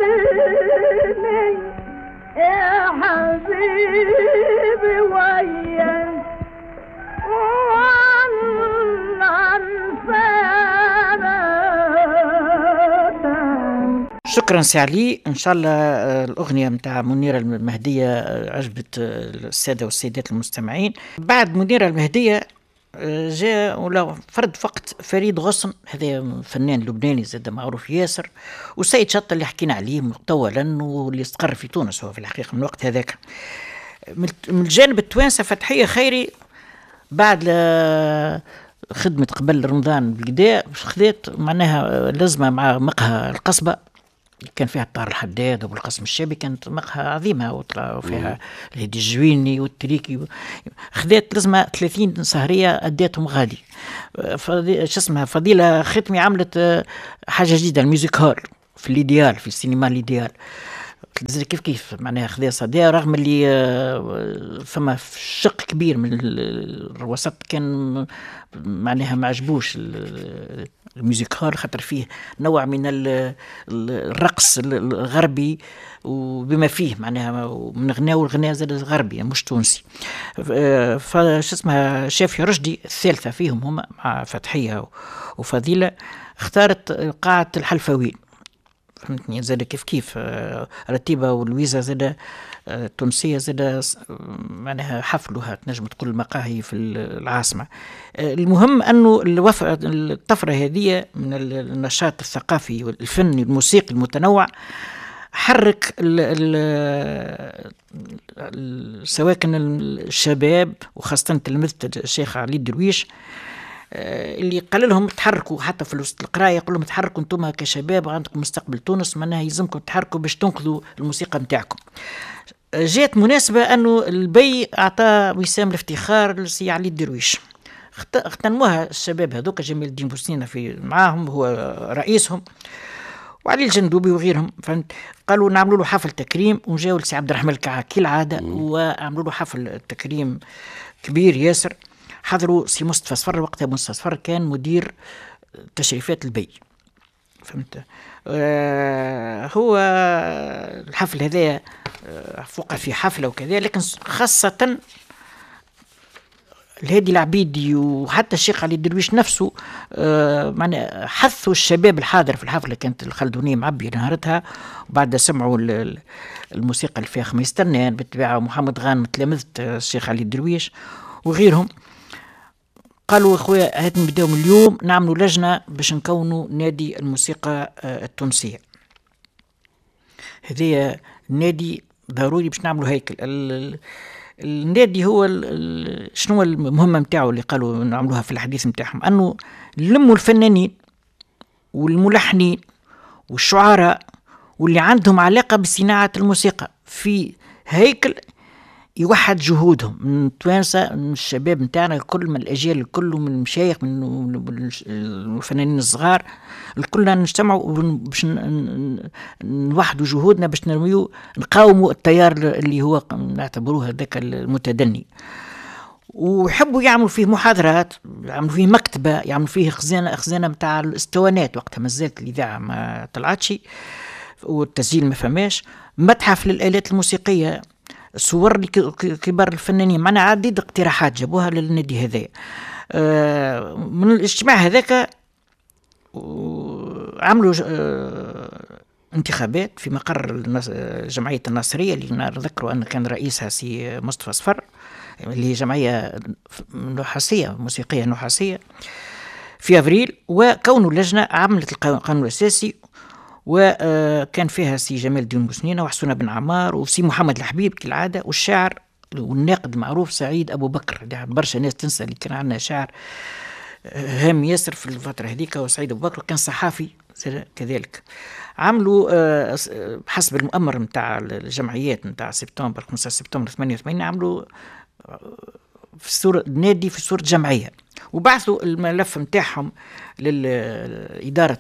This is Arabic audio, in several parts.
يا حبيبي وياك شكرا سي علي. ان شاء الله الاغنيه متاع منيره المهديه عجبت الساده والسيدات المستمعين. بعد منيره المهديه جاء ولا فرد فقط فريد غصن، هذا فنان لبناني زاد معروف ياسر، وسيد شطة اللي حكينا عليه طولا واللي استقر في تونس هو في الحقيقه من الوقت هذاك. من الجانب التوانسه فتحيه خيري بعد خدمة قبل رمضان بالكدا خذت معناها لازمة مع مقهى القصبة كان فيها الطار الحداد والقسم الشابي، كانت مقهى عظيمة وفيها الهدي الجويني والتريكي، خذت لازمة 30 سهرية أديتهم غادي. شو اسمها فضيلة ختمي عملت حاجة جديدة الميوزيك هول في الإيديال في السينما الإيديال كيف معناها خذا صديق، رغم اللي فما شق كبير من الوسط كان معناها ما عجبوش الميوزيك هول خاطر فيه نوع من الرقص الغربي وبما فيه معناها من غناء والغناء زاد غربي مش تونسي. فش اسمها شافي رشدي الثالثة فيهم هم مع فتحية وفضيلة اختارت قاعة الحلفاوين، فهمتني زاد كيف رتيبة ولويزا زاد تونسية زاد معناها حفلها تنجم تقول مقاهي في العاصمة. المهم أنه الطفرة هذه من النشاط الثقافي والفني الموسيقي المتنوع حرك سواكن الشباب وخاصة تلمذة الشيخ علي الدرويش اللي قال لهم تحركوا حتى في وسط القرايه، يقول لهم تحركوا انتم كشباب عندكم مستقبل تونس معناها يلزمكم تحركوا باش تنقذوا الموسيقى نتاعكم. جات مناسبه انه البي اعطى وسام الافتخار لسي علي الدرويش، اغتنموها الشباب هذوك جميل الدين بوسنينة في معاهم هو رئيسهم وعلي الجندوبي وغيرهم، فهمت. قالوا نعملوا له حفل تكريم وجاوا لسي عبد الرحمن الكعكي كالعاده وعملوا له حفل تكريم كبير ياسر. حضروا سي مصطفى صفر، وقتها مصطفى صفر كان مدير تشريفات البي، فهمت. هو الحفل هذا فوق في حفلة وكذا، لكن خاصة الهادي العبيدي وحتى الشيخ علي الدرويش نفسه معنى حثوا الشباب الحاضر في الحفلة، كانت الخلدونية معبية نهارتها، وبعد سمعوا الموسيقى اللي فيها خميس ترنان بالتباع محمد غانم تلامذة الشيخ علي الدرويش وغيرهم. قالوا اخويا هات نبداو من اليوم نعملوا لجنة باش نكونوا نادي الموسيقى التونسية. هذه النادي ضروري باش نعملوا هيكل. النادي هو شنو المهمة متاعه اللي قالوا نعملوها في الحديث متاعهم، انه نلموا الفنانين والملحنين والشعراء واللي عندهم علاقة بصناعة الموسيقى في هيكل يوحد جهودهم من التوانسة، من الشباب نتاعنا الكل، من الأجيال الكل، من المشايخ، من الفنانين الصغار الكل، نجتمعوا باش نوحدوا جهودنا باش نقاوموا التيار اللي هو نعتبروه هذاك المتدني. ويحبوا يعملوا فيه محاضرات، يعملوا فيه مكتبة، يعملوا فيه خزانة متاع الاسطوانات، وقتها ما زالت الإذاعة ما طلعتش والتسجيل ما فماش، متحف للآلات الموسيقية، صور كبار الفنانين، معنا عديد اقتراحات جابوها للنادي هذا. من الاجتماع هذاك عملوا انتخابات في مقر جمعية الناصرية اللي نذكروا أن كان رئيسها سي مصطفى صفر، اللي هي جمعية نحاسية موسيقية نحاسية، في أفريل. وكونوا لجنة عملت القانون الأساسي، وكان فيها سي جمال الدين بوسنينة وحسونة بن عمار وسي محمد الحبيب كالعادة، والشاعر والناقد المعروف سعيد أبو بكر. برشا ناس تنسى اللي كان عندنا شاعر هام ياسر في الفترة هذيك، وسعيد أبو بكر كان صحافي كذلك. عملوا حسب المؤمر متاع الجمعيات متاع سبتمبر 15 سبتمبر 88 عملوا في صورة نادي في صورة جمعية، وبعثوا الملف متاعهم للإدارة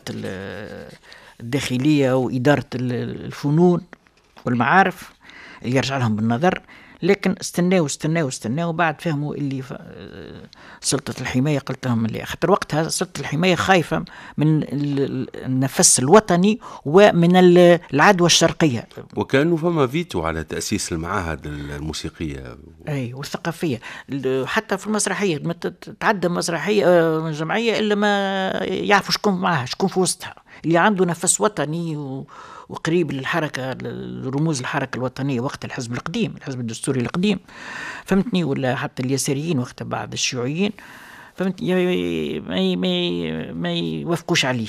الداخلية وإدارة الفنون والمعارف اللي يرجع لهم بالنظر لكن استناو بعد فهموا اللي سلطة الحماية قلت لهم اللي خاطر وقتها سلطة الحماية خايفة من النفس الوطني ومن العدوى الشرقية. وكانوا فما فيتو على تأسيس المعاهد الموسيقية أي والثقافية. حتى في المسرحية ما تتعدى مسرحية جمعية إلا ما يعرفوا شكون معها، شكون في وسطها اللي عنده نفس وطني وقريب للحركة، رموز الحركة الوطنية وقت الحزب القديم، الحزب الدستوري القديم، فهمتني، ولا حتى اليساريين وقت بعد الشيوعيين، فهمتني، ما يوافقوش عليه.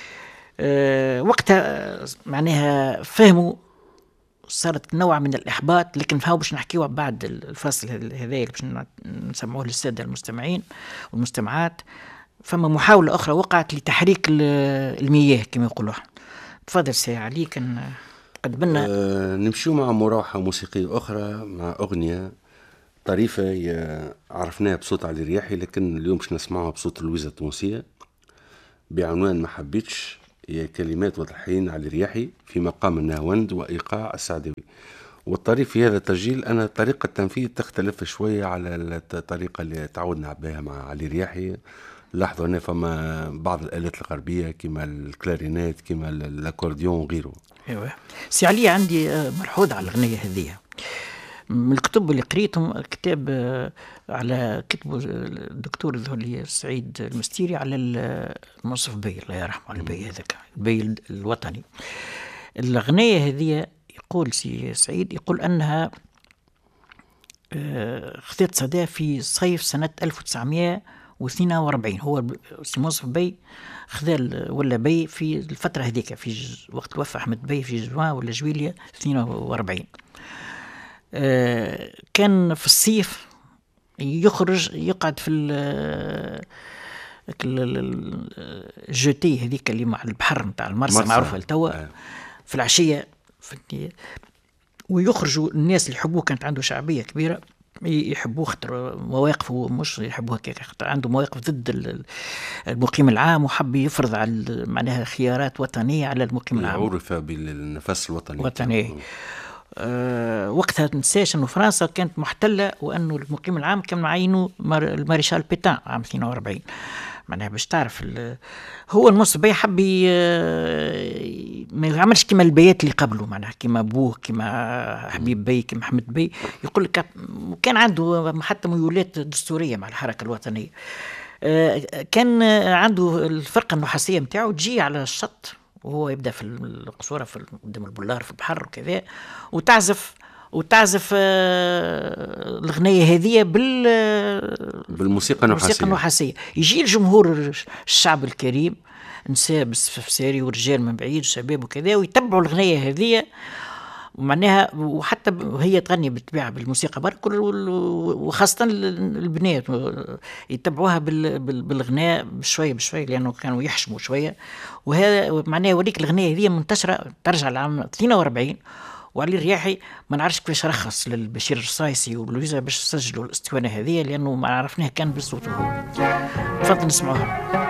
وقتها معناها فهموا، صارت نوع من الإحباط، لكن فهو باش نحكيوه بعد الفصل هذا اللي باش نسمعوه للسادة المستمعين والمستمعات. فما محاولة أخرى وقعت لتحريك المياه كما يقولوها. تفضل سي علي، كان قد بنا نمشيو مع مروحة موسيقية أخرى، مع أغنية طريفة عرفناها بصوت علي رياحي، لكن اليوم باش نسمعها بصوت اللويزة التونسية بعنوان ما حبيتش. هي كلمات وتلحين علي رياحي في مقام النهاوند وإيقاع السعدوي. والطريف في هذا التسجيل أنا طريقة التنفيذ تختلف شوية على الطريقة اللي تعودنا بها مع علي رياحي. لاحظوا هنا فما بعض الآلات الغربية كما الكلارينات كما الأكورديون وغيره. ايوه سي علي، عندي ملحوظ على الأغنية هذه. من الكتب اللي قريتهم كتاب على كتبه الدكتور الذهلي سعيد المستيري على المنصف بي، الله يرحمه، على البي هذاك البي الوطني. الأغنية هذه يقول سي سعيد، يقول أنها خذت صدى في صيف سنة 1942. هو سي منصف بي خذا ولا بي في الفترة هذيك، في وقت وفى أحمد بي في جوان ولا جويلية 42. كان في الصيف يخرج يقعد في الجوتي هذيك اللي مع البحر نتاع المرسى معروفة لتوا، في العشية، ويخرجوا الناس اللي يحبوه، كانت عنده شعبية كبيرة يحبوه خاطر مواقفه، مش يحبوه هكاك خاطر عنده مواقف ضد المقيم العام، وحب يفرض على معناها خيارات وطنية على المقيم العام، عرف بالنفس الوطني. وقتها تنساش انه فرنسا كانت محتله، وانه المقيم العام كان معينه الماريشال بيتان عام 42. معناها باش تعرف هو المنصف بي حب ما يعملش كما البيات اللي قبله، معناها كما ابوه كما حبيب بي كما محمد بي، يقول لك كان عنده حتى ميولات دستوريه مع الحركه الوطنيه. كان عنده الفرقه النحاسيه نتاعو تجي على الشط، وهو يبدأ في القصورة في قدام البولار في البحر وكذا، وتعزف الأغنية هذه بالموسيقى النحاسية. يجي الجمهور الشعب الكريم، نساء بالسفساري ورجال من بعيد وشباب وكذا، ويتبعوا الأغنية هذه، ومعناها وحتى هي تغني بالطبيعة بالموسيقى برك، وخاصة البنات يتبعوها بالغناء بشوية بشوية، لأنه كانوا يحشموا شوية. وهذا معناه يوريك الغنية هذه منتشرة ترجع لعام 42. وعلي الرياحي ما نعرفش كيفاش رخص للبشير الرصايسي ولويزا باش يسجلوا الاستوانة هذه، لأنه ما عرفناه كان بصوته. تفضل نسمعوها.